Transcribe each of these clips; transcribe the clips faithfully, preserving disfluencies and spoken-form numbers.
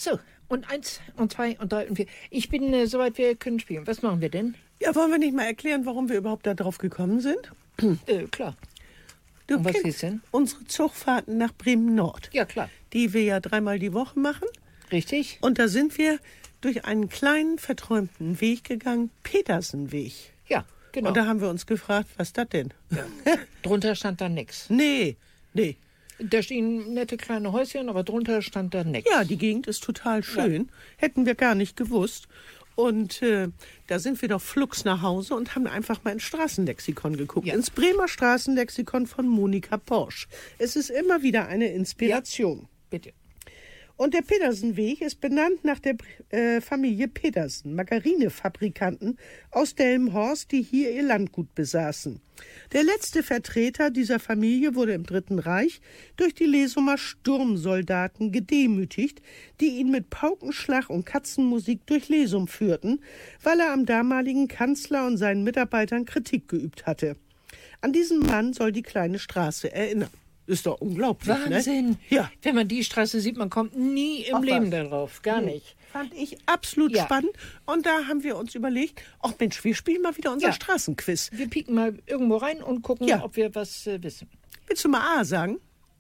So, und eins und zwei und drei und vier. Ich bin äh, soweit, wir können spielen. Was machen wir denn? Ja, wollen wir nicht mal erklären, warum wir überhaupt da drauf gekommen sind? Äh, klar. Du Um was kennst geht's denn? unsere Zugfahrten nach Bremen-Nord, Ja, klar. die wir ja dreimal die Woche machen. Richtig? Und da sind wir durch einen kleinen, verträumten Weg gegangen, Petersenweg. Ja, genau. Und da haben wir uns gefragt, was ist das denn? Ja. Drunter stand da nix. Nee, nee. Da stehen nette kleine Häuschen, aber drunter stand da nix. Ja, die Gegend ist total schön. Ja. Hätten wir gar nicht gewusst. Und äh, da sind wir doch flugs nach Hause und haben einfach mal ins Straßenlexikon geguckt. Ja. Ins Bremer Straßenlexikon von Monika Porsch. Es ist immer wieder eine Inspiration. Ja, bitte. Und der Petersenweg ist benannt nach der äh, Familie Petersen, Margarinefabrikanten aus Delmenhorst, die hier ihr Landgut besaßen. Der letzte Vertreter dieser Familie wurde im Dritten Reich durch die Lesumer Sturmsoldaten gedemütigt, die ihn mit Paukenschlag und Katzenmusik durch Lesum führten, weil er am damaligen Kanzler und seinen Mitarbeitern Kritik geübt hatte. An diesen Mann soll die kleine Straße erinnern. Ist doch unglaublich, Wahnsinn. Ne? Ja. Wenn man die Straße sieht, man kommt nie im Ach, Leben was? darauf. Gar Nee. nicht. Fand ich absolut Ja. spannend. Und da haben wir uns überlegt, ach Mensch, wir spielen mal wieder unser Ja. Straßenquiz. Wir pieken mal irgendwo rein und gucken, Ja. ob wir was äh, wissen. Willst du mal A sagen?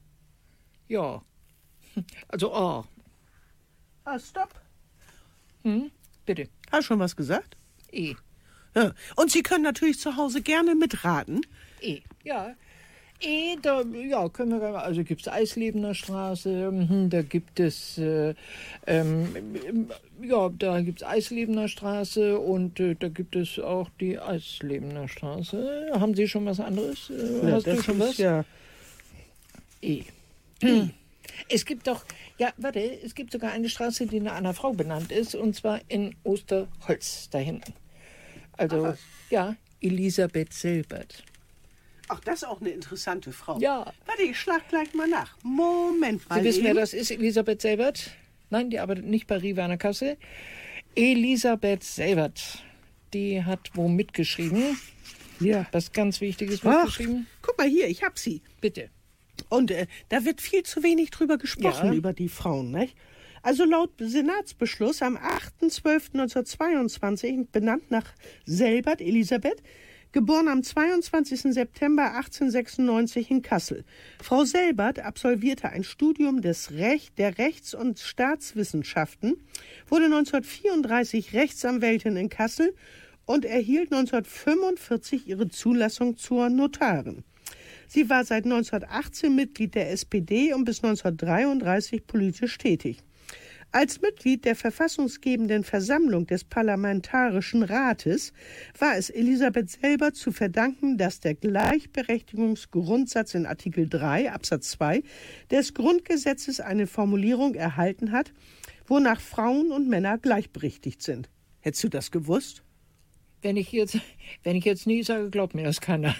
Ja. Also, oh. Ah, stopp. Hm? Bitte. Hast du schon was gesagt? E. Ja. Und Sie können natürlich zu Hause gerne mitraten. E. Ja. E, da ja, können wir, also gibt es Eislebener Straße, hm, da gibt es, äh, ähm, ja, da gibt es Eislebener Straße und äh, da gibt es auch die Eislebener Straße. Haben Sie schon was anderes? Äh, Ja, hast du das schon ist was? Ja. E. Hm. Es gibt doch, ja, warte, es gibt sogar eine Straße, die nach einer Frau benannt ist, und zwar in Osterholz, da hinten. Also, Ach, ja, Elisabeth Selbert. Ach, das ist auch eine interessante Frau. Ja. Warte, ich schlag gleich mal nach. Moment mal. Sie wissen, wer eben. das ist, Elisabeth Selbert? Nein, die arbeitet nicht bei Riva an der Kasse. Elisabeth Selbert, die hat wo mitgeschrieben. Ja. Was ganz Wichtiges Ach, mitgeschrieben. guck mal hier, ich hab sie. Bitte. Und äh, da wird viel zu wenig drüber gesprochen, Ja. über die Frauen, nicht? Also laut Senatsbeschluss am achter zwölfter neunzehnhundertzweiundzwanzig, benannt nach Selbert, Elisabeth, geboren am zweiundzwanzigsten September achtzehnhundertsechsundneunzig in Kassel. Frau Selbert absolvierte ein Studium des Recht, der Rechts- und Staatswissenschaften, wurde neunzehnhundertvierunddreißig Rechtsanwältin in Kassel und erhielt neunzehnhundertfünfundvierzig ihre Zulassung zur Notarin. Sie war seit neunzehnhundertachtzehn Mitglied der S P D und bis neunzehnhundertdreiunddreißig politisch tätig. Als Mitglied der verfassungsgebenden Versammlung des Parlamentarischen Rates war es Elisabeth Selbert zu verdanken, dass der Gleichberechtigungsgrundsatz in Artikel drei Absatz zwei des Grundgesetzes eine Formulierung erhalten hat, wonach Frauen und Männer gleichberechtigt sind. Hättest du das gewusst? Wenn ich jetzt, wenn ich jetzt nie sage, glaubt mir das keiner.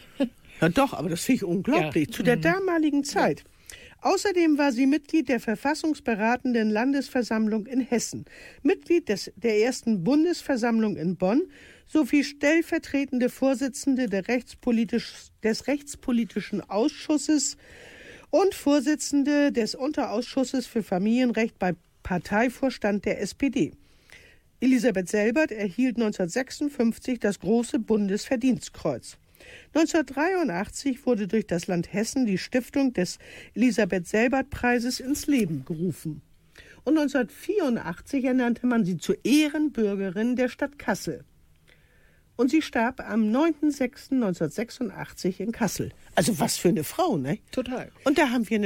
Ja doch, aber das finde ich unglaublich. Ja. Zu der Mhm. damaligen Zeit. Ja. Außerdem war sie Mitglied der verfassungsberatenden Landesversammlung in Hessen, Mitglied des, der ersten Bundesversammlung in Bonn sowie stellvertretende Vorsitzende der Rechtspolitisch, des Rechtspolitischen Ausschusses und Vorsitzende des Unterausschusses für Familienrecht bei Parteivorstand der S P D. Elisabeth Selbert erhielt neunzehnhundertsechsundfünfzig das Große Bundesverdienstkreuz. neunzehnhundertdreiundachtzig wurde durch das Land Hessen die Stiftung des Elisabeth-Selbert-Preises ins Leben gerufen. Und neunzehnhundertvierundachtzig ernannte man sie zur Ehrenbürgerin der Stadt Kassel. Und sie starb am neunter sechster neunzehnhundertsechsundachtzig in Kassel. Also was für eine Frau, ne? Total. Und da haben wir eine